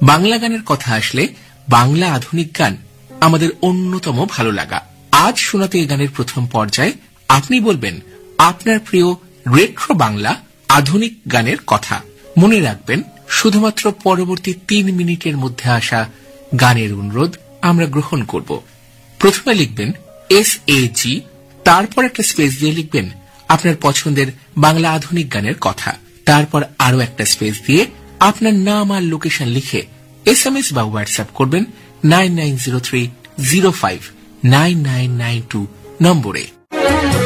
বাংলা গানের কথা আসলে বাংলা আধুনিক গান আমাদের অন্যতম ভালো লাগা। আজ শোনাতে এই গানের প্রথম পর্যায়ে আপনি বলবেন আপনার প্রিয় রেট্রো বাংলা আধুনিক গানের কথা। মনে রাখবেন, শুধুমাত্র পরবর্তী 3 মিনিটের মধ্যে আসা গানের অনুরোধ আমরা গ্রহণ করব। প্রথমে লিখবেন SAG, তারপর একটা স্পেস দিয়ে লিখবেন আপনার পছন্দের বাংলা আধুনিক গানের কথা, তারপর আরো একটা স্পেস দিয়ে আপনার নাম আর লোকেশন লিখে SMS বা হোয়াটসঅ্যাপ করবেন 9903059992 নম্বরে।